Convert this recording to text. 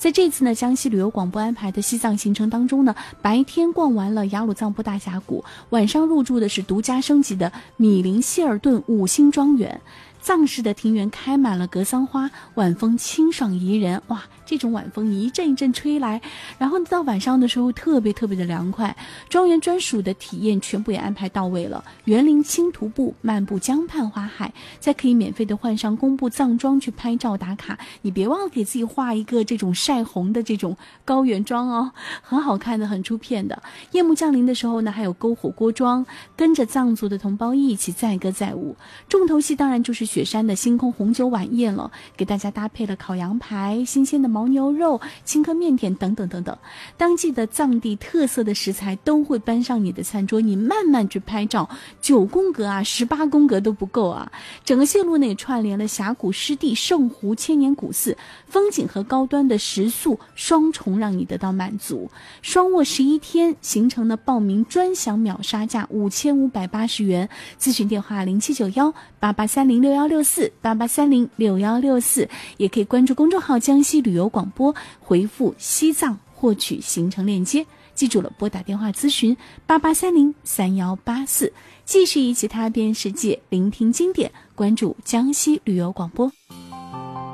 在这次呢江西旅游广播安排的西藏行程当中呢，白天逛完了雅鲁藏布大峡谷，晚上入住的是独家升级的米林希尔顿5星庄园。藏式的庭园开满了格桑花，晚风清爽宜人，哇，这种晚风一阵一阵吹来，然后到晚上的时候特别的凉快。庄园专属的体验全部也安排到位了，园林轻徒步，漫步江畔花海，再可以免费的换上工部藏装去拍照打卡。你别忘了给自己画一个这种晒红的这种高原妆哦，很好看的，很出片的。夜幕降临的时候呢，还有篝火锅庄，跟着藏族的同胞一起载歌载舞。重头戏当然就是雪山的星空红酒晚宴了，给大家搭配了烤羊排、新鲜的牦牛肉、青稞面点等等等等，当季的藏地特色的食材都会搬上你的餐桌，你慢慢去拍照，9宫格啊，18宫格都不够啊。整个线路呢也串联了峡谷湿地、圣湖、千年古寺，风景和高端的食宿双重让你得到满足。双卧11天，行程的报名专享秒杀价5580元，咨询电话07918830616488306164，也可以关注公众号江西旅游广播，回复西藏获取行程链接。记住了，拨打电话咨询88303184，继续一起踏遍世界，聆听经典，关注江西旅游广播。